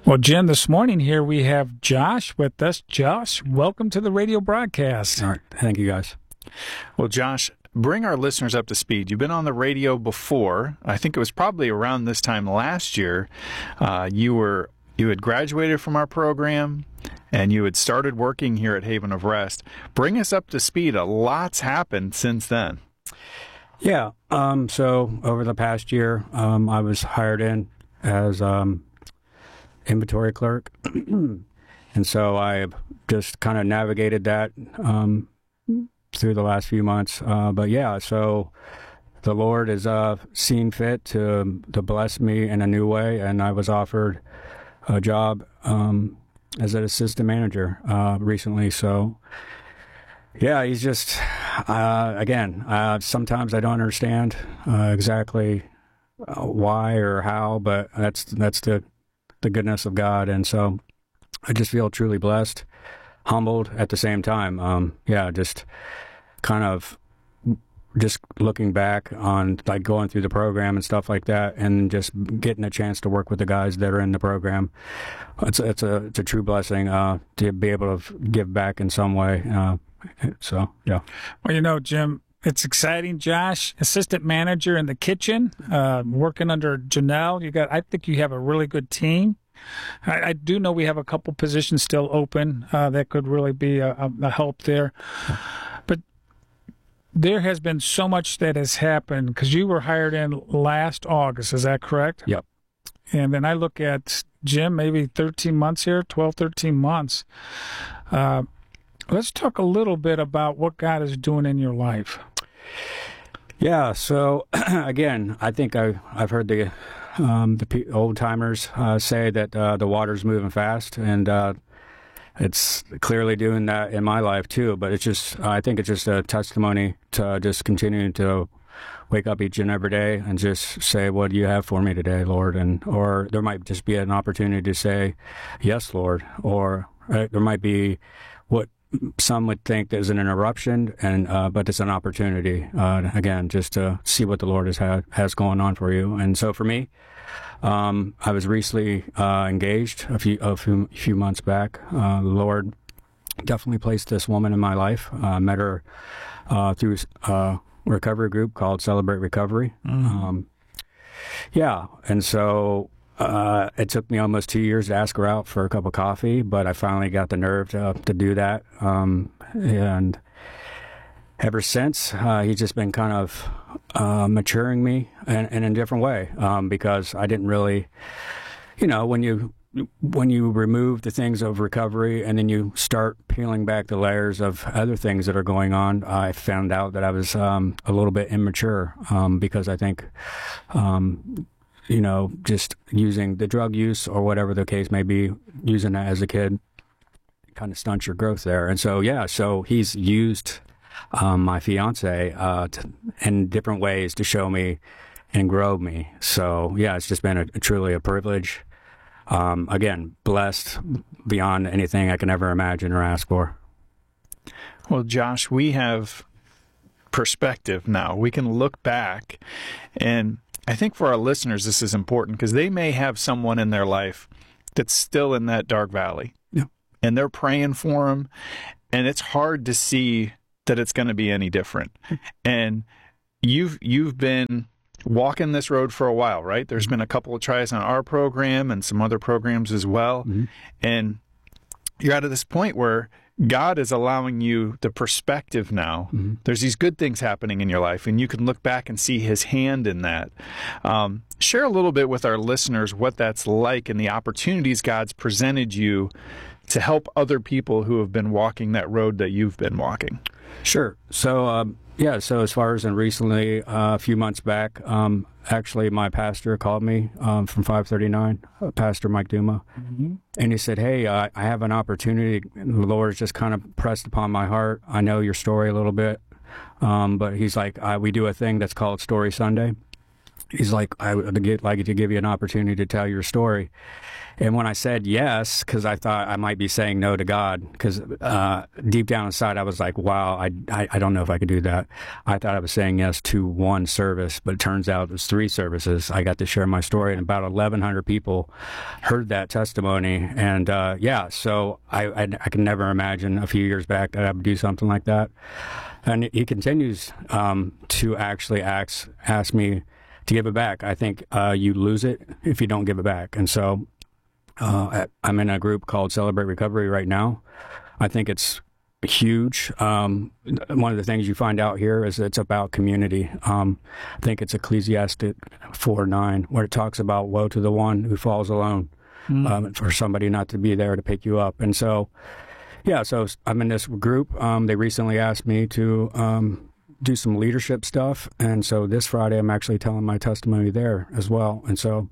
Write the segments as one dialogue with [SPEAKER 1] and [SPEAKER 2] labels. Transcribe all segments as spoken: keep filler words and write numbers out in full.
[SPEAKER 1] Well, Jim, this morning here we have Josh with us. Josh, welcome to the radio broadcast.
[SPEAKER 2] All right. Thank you, guys.
[SPEAKER 3] Well, Josh, bring our listeners up to speed. You've been on the radio before. I think it was probably around this time last year. Uh, you were you had graduated from our program, and you had started working here at Haven of Rest. Bring us up to speed. A lot's happened since then.
[SPEAKER 2] Yeah. Um, so over the past year, um, I was hired in as um, inventory clerk. And so I've just kind of navigated that um, through the last few months. Uh, but yeah, so the Lord has uh, seen fit to to bless me in a new way, and I was offered a job um, as an assistant manager uh, recently. So yeah, he's just, uh, again, uh, sometimes I don't understand uh, exactly why or how, but that's that's the the goodness of God. And so I just feel truly blessed, humbled at the same time. Um, yeah, just kind of just looking back on like going through the program and stuff like that, and just getting a chance to work with the guys that are in the program. It's, it's, a, it's a true blessing uh, to be able to give back in some way. Uh, so, yeah.
[SPEAKER 1] Well, you know, Jim, it's exciting, Josh. Assistant manager in the kitchen, uh, working under Janelle. You got, I think you have a really good team. I, I do know we have a couple positions still open uh, that could really be a, a, a help there. But there has been so much that has happened because you were hired in last August. Is that correct?
[SPEAKER 2] Yep.
[SPEAKER 1] And then I look at Jim, maybe thirteen months here, twelve, thirteen months. Uh, let's talk a little bit about what God is doing in your life.
[SPEAKER 2] Yeah, so again, I think I, I've heard the um, the old timers uh, say that uh, the water's moving fast, and uh, it's clearly doing that in my life too. But it's just, I think it's just a testimony to just continuing to wake up each and every day and just say, "What do you have for me today, Lord?" And or there might just be an opportunity to say, "Yes, Lord," or uh, there might be what some would think is an interruption, and uh, but it's an opportunity uh, again, just to see what the Lord has had has going on for you. And so for me, um, I was recently uh, engaged a few a few, few months back. Uh, the Lord definitely placed this woman in my life. I uh, met her uh, through a recovery group called Celebrate Recovery. Mm-hmm. Um, yeah, and so. Uh, it took me almost two years to ask her out for a cup of coffee, but I finally got the nerve to, to do that. Um, and ever since, uh, he's just been kind of uh, maturing me in, in a different way um, because I didn't really, you know, when you when you remove the things of recovery and then you start peeling back the layers of other things that are going on, I found out that I was um, a little bit immature um, because I think um, you know, just using the drug use or whatever the case may be, using that as a kid kind of stunts your growth there. And so, yeah, so he's used um, my fiance uh, to, in different ways to show me and grow me. So, yeah, it's just been a, a truly a privilege. Um, again, blessed beyond anything I can ever imagine or ask for.
[SPEAKER 3] Well, Josh, we have perspective now. We can look back, and I think for our listeners, this is important because they may have someone in their life that's still in that dark valley.
[SPEAKER 2] Yeah.
[SPEAKER 3] And they're praying for them, and it's hard to see that it's going to be any different. And you've you've been walking this road for a while, right? There's been a couple of tries on our program and some other programs as well. Mm-hmm. And you're at this point where God is allowing you the perspective now. Mm-hmm. There's these good things happening in your life, and you can look back and see his hand in that. Um, share a little bit with our listeners what that's like and the opportunities God's presented you to help other people who have been walking that road that you've been walking.
[SPEAKER 2] Sure. So, um, yeah, so as far as in recently, uh, a few months back, um, actually my pastor called me um, from five thirty-nine, uh, Pastor Mike Duma, mm-hmm. and he said, "Hey, uh, I have an opportunity. The Lord's just kind of pressed upon my heart. I know your story a little bit, um, but he's like, I, we do a thing that's called Story Sunday, he's like, I would get, like to give you an opportunity to tell your story. And when I said yes, because I thought I might be saying no to God, because uh, deep down inside I was like, wow, I, I I don't know if I could do that. I thought I was saying yes to one service, but it turns out it was three services. I got to share my story, and about eleven hundred people heard that testimony. And uh, yeah, so I, I I can never imagine a few years back that I would do something like that. And he continues um, to actually ask ask me to give it back. I think uh, you lose it if you don't give it back, and so. Uh, I'm in a group called Celebrate Recovery right now. I think it's huge. Um, one of the things you find out here is it's about community. Um, I think it's Ecclesiastes four nine, where it talks about woe to the one who falls alone, mm. um, for somebody not to be there to pick you up. And so, yeah, so I'm in this group. Um, they recently asked me to um, do some leadership stuff. And so this Friday, I'm actually telling my testimony there as well. And so,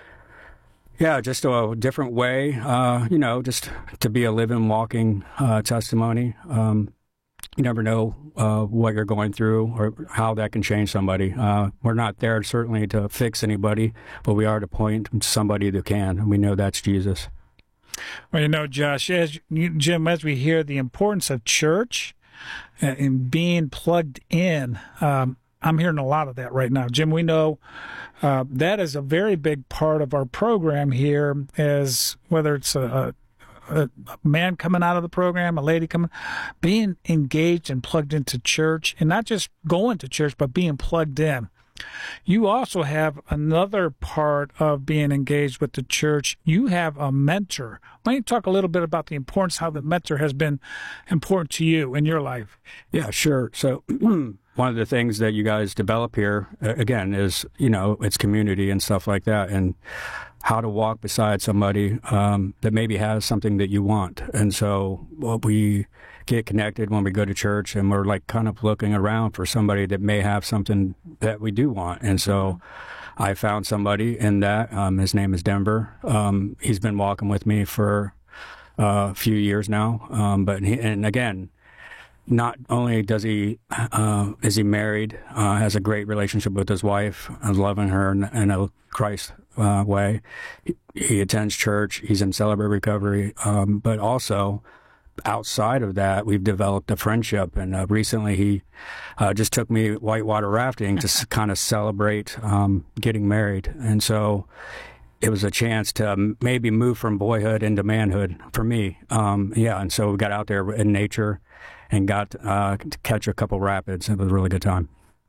[SPEAKER 2] yeah, just a different way, uh, you know, just to be a living, walking uh, testimony. Um, you never know uh, what you're going through or how that can change somebody. Uh, we're not there certainly to fix anybody, but we are to point to somebody that can, and we know that's Jesus.
[SPEAKER 1] Well, you know, Josh, as you, Jim, as we hear the importance of church and being plugged in, um, I'm hearing a lot of that right now. Jim, we know uh, that is a very big part of our program here, as whether it's a, a, a man coming out of the program, a lady coming, being engaged and plugged into church, and not just going to church, but being plugged in. You also have another part of being engaged with the church. You have a mentor. Why don't you talk a little bit about the importance, how the mentor has been important to you in your life?
[SPEAKER 2] Yeah, sure. So one of the things that you guys develop here, again, is, you know, it's community and stuff like that, and how to walk beside somebody um, that maybe has something that you want. And so well, we get connected when we go to church, and we're like kind of looking around for somebody that may have something that we do want. And so I found somebody in that. Um, his name is Denver. Um, he's been walking with me for uh, a few years now. Um, but he, and again, not only does he uh, is he married, uh, has a great relationship with his wife, uh, loving her in, in a Christ uh, way. He, he attends church. He's in Celebrate Recovery, um, but also outside of that, we've developed a friendship. And uh, recently, he uh, just took me whitewater rafting to kind of celebrate um, getting married, and so it was a chance to maybe move from boyhood into manhood for me. Um, yeah, and so we got out there in nature and got uh, to catch a couple rapids. It was a really good time.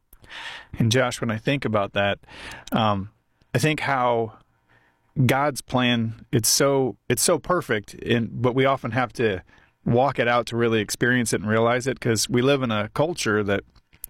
[SPEAKER 3] And Josh, when I think about that, um, I think how God's plan, it's so it's so perfect, and but we often have to walk it out to really experience it and realize it, because we live in a culture that,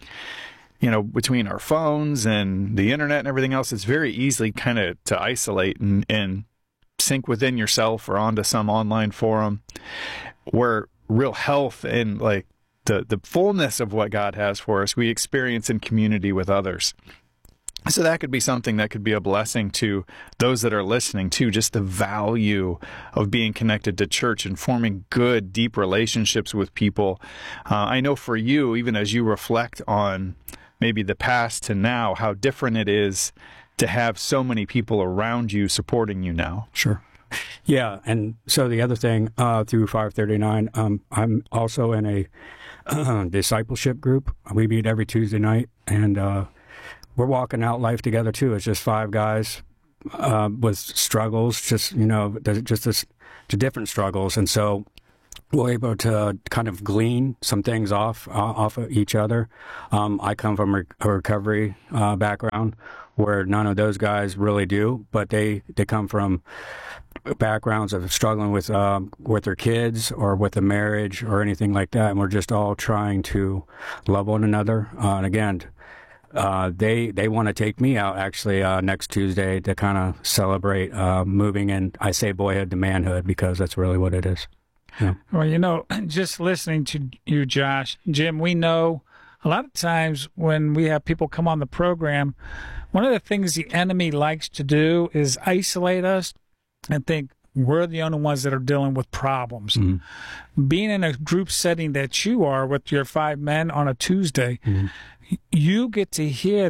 [SPEAKER 3] you know, between our phones and the internet and everything else, it's very easily kind of to isolate and, and sink within yourself or onto some online forum where real health and like the, the fullness of what God has for us, we experience in community with others. So that could be something that could be a blessing to those that are listening too, just the value of being connected to church and forming good, deep relationships with people. Uh, I know for you, even as you reflect on maybe the past to now, how different it is to have so many people around you supporting you now.
[SPEAKER 2] Sure. Yeah, and so the other thing, uh, through five thirty-nine, um, I'm also in a uh, discipleship group. We meet every Tuesday night, and uh, we're walking out life together too. It's just five guys uh, with struggles, just, you know, just this, different struggles. And so we're able to kind of glean some things off uh, off of each other. Um, I come from a, a recovery uh, background where none of those guys really do, but they, they come from backgrounds of struggling with um, with their kids or with a marriage or anything like that, and we're just all trying to love one another. Uh, and again, uh, they they want to take me out actually uh, next Tuesday to kind of celebrate uh, moving in. I say boyhood to manhood because that's really what it is. Yeah.
[SPEAKER 1] Well, you know, just listening to you, Josh, Jim, we know a lot of times when we have people come on the program, one of the things the enemy likes to do is isolate us and think we're the only ones that are dealing with problems. Mm-hmm. Being in a group setting that you are with your five men on a Tuesday, mm-hmm. you get to hear that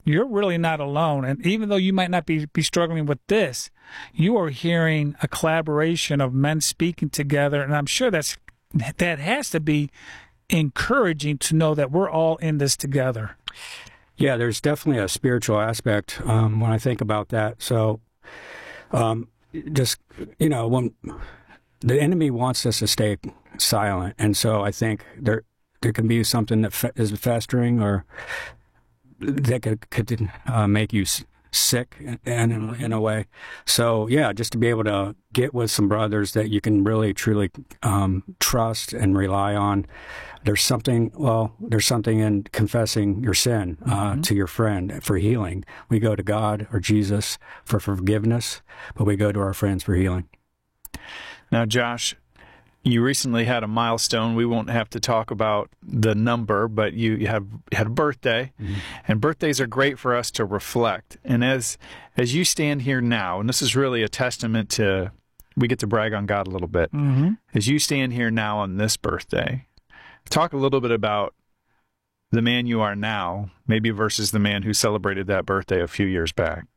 [SPEAKER 1] you're really not alone. And even though you might not be, be struggling with this, you are hearing a collaboration of men speaking together. And I'm sure that's that has to be encouraging to know that we're all in this together.
[SPEAKER 2] Yeah, there's definitely a spiritual aspect um, when I think about that. So um, just, you know, when the enemy wants us to stay silent. And so I think there there can be something that fe- is festering or that could, could uh, make you s- sick in, in, in a way. So, yeah, just to be able to get with some brothers that you can really, truly um, trust and rely on. There's something, well, there's something in confessing your sin uh, mm-hmm. to your friend for healing. We go to God or Jesus for forgiveness, but we go to our friends for healing.
[SPEAKER 3] Now, Josh, you recently had a milestone. We won't have to talk about the number, but you, you have had a birthday, mm-hmm. and birthdays are great for us to reflect. And as as you stand here now, and this is really a testament to, we get to brag on God a little bit. Mm-hmm. As you stand here now on this birthday, talk a little bit about the man you are now, maybe versus the man who celebrated that birthday a few years back.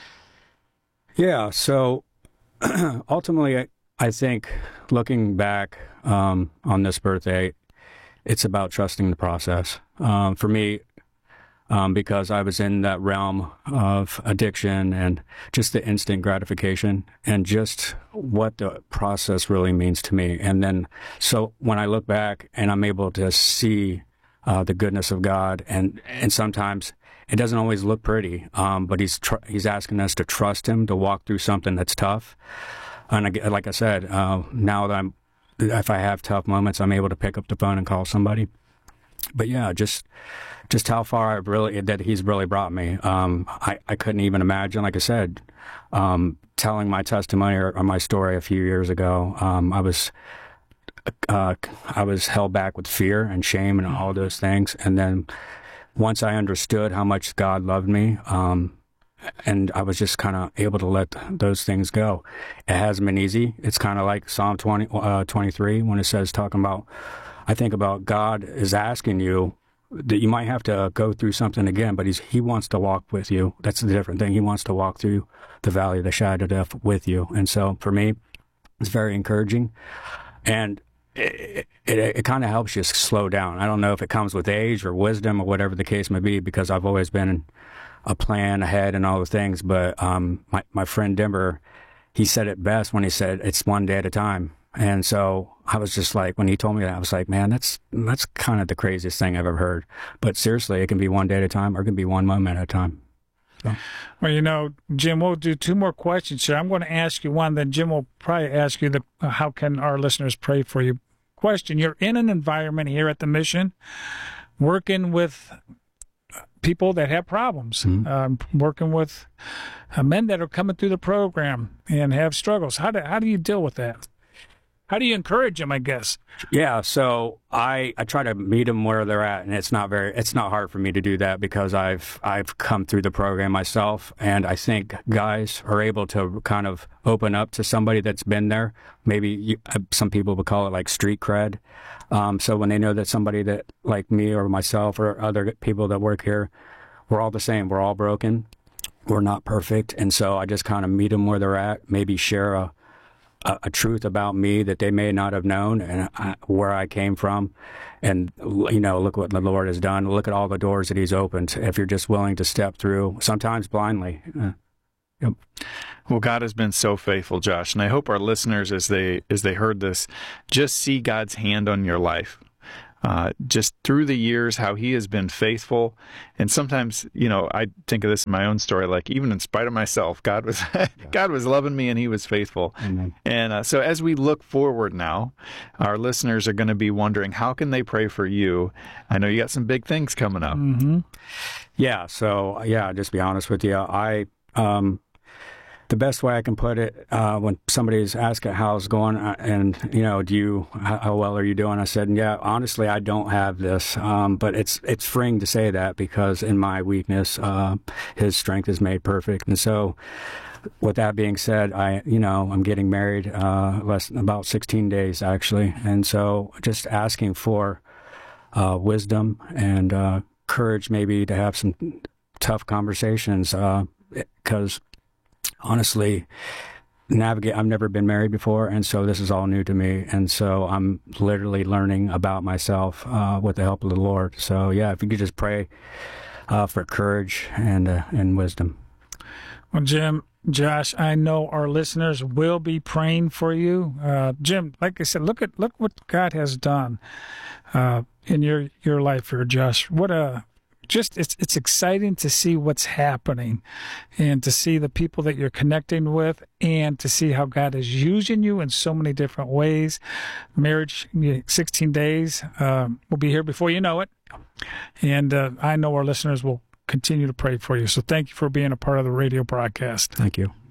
[SPEAKER 2] Yeah, so ultimately, I, I think looking back um, on this birthday, it's about trusting the process. Um, for me, um, because I was in that realm of addiction and just the instant gratification and just what the process really means to me. And then, so when I look back and I'm able to see uh, the goodness of God, and and sometimes it doesn't always look pretty, um, but he's tr- he's asking us to trust him to walk through something that's tough. And I, like I said, uh, now that I'm, if I have tough moments, I'm able to pick up the phone and call somebody. But yeah, just just how far I've really that he's really brought me. Um, I I couldn't even imagine. Like I said, um, telling my testimony or, or my story a few years ago, um, I was uh, I was held back with fear and shame and all those things. And then once I understood how much God loved me, um, and I was just kind of able to let those things go. It hasn't been easy. It's kind of like Psalm twenty, uh, twenty-three when it says, talking about, I think about God is asking you that you might have to go through something again, but he's, he wants to walk with you. That's the different thing. He wants to walk through the valley of the shadow of death with you. And so for me, it's very encouraging. And it, it, it kind of helps you slow down. I don't know if it comes with age or wisdom or whatever the case may be, because I've always been a plan ahead and all the things. But um, my, my friend Denver, he said it best when he said, it's one day at a time. And so I was just like, when he told me that, I was like, man, that's that's kind of the craziest thing I've ever heard. But seriously, it can be one day at a time or it can be one moment at a time. So.
[SPEAKER 1] Well, you know, Jim, we'll do two more questions here. I'm going to ask you one, then Jim will probably ask you the uh, how can our listeners pray for you question. You're in an environment here at the mission, working with people that have problems, mm-hmm. um, working with uh, men that are coming through the program and have struggles. How do how do you deal with that? How do you encourage them, I guess?
[SPEAKER 2] Yeah, so I, I try to meet them where they're at, and it's not very it's not hard for me to do that because I've I've come through the program myself, and I think guys are able to kind of open up to somebody that's been there. Maybe you, some people would call it like street cred. Um, so when they know that somebody that like me or myself or other people that work here, we're all the same. We're all broken. We're not perfect, and so I just kind of meet them where they're at. Maybe share a. A, a truth about me that they may not have known and I, where I came from. And, you know, look what the Lord has done. Look at all the doors that he's opened. If you're just willing to step through, sometimes blindly. Uh, yep.
[SPEAKER 3] Well, God has been so faithful, Josh. And I hope our listeners, as they as they heard this, just see God's hand on your life. Uh, just through the years, how he has been faithful. And sometimes, you know, I think of this in my own story, like even in spite of myself, God was yeah. God was loving me and he was faithful. Amen. And uh, so as we look forward now, our listeners are going to be wondering, how can they pray for you? I know you got some big things coming up.
[SPEAKER 2] Mm-hmm. Yeah. So, yeah, just be honest with you. I, um, the best way I can put it, uh, when somebody's asking how it's going and, you know, do you, how, how well are you doing? I said, yeah, honestly, I don't have this. Um, but it's, it's freeing to say that because in my weakness, uh, his strength is made perfect. And so with that being said, I, you know, I'm getting married, uh, less about sixteen days actually. And so just asking for, uh, wisdom and, uh, courage maybe to have some tough conversations because honestly, navigate. I've never been married before, and so this is all new to me, and so I'm literally learning about myself uh, with the help of the Lord. So yeah, if you could just pray uh, for courage and uh, and wisdom.
[SPEAKER 1] Well, Jim, Josh, I know our listeners will be praying for you. Uh, Jim, like I said, look at look what God has done uh, in your your life here, Josh. What a just it's it's exciting to see what's happening, and to see the people that you're connecting with, and to see how God is using you in so many different ways. Marriage, sixteen days, um, will be here before you know it, and uh, I know our listeners will continue to pray for you. So thank you for being a part of the radio broadcast.
[SPEAKER 2] Thank you.